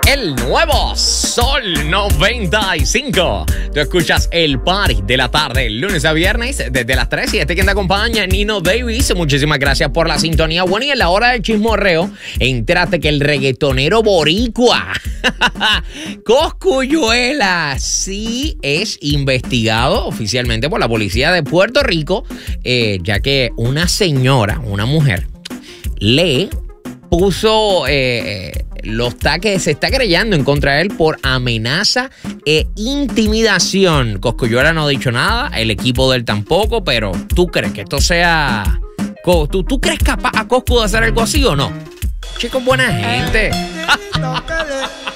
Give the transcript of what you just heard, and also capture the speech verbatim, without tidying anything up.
El nuevo Sol noventa y cinco. Tú escuchas el party de la tarde, lunes a viernes, desde las tres. Y este quien te acompaña, Nino Davis. Muchísimas gracias por la sintonía. Bueno, y en la hora del chismorreo, entérate que el reggaetonero boricua, Cosculluela, sí es investigado oficialmente por la policía de Puerto Rico, eh, ya que una señora, una mujer, le puso eh, los taques, se está querellando en contra de él por amenaza e intimidación. Cosculluela no ha dicho nada, el equipo de él tampoco, pero ¿tú crees que esto sea... ¿Tú, tú crees capaz a Coscu de hacer algo así o no? Chicos, buena gente.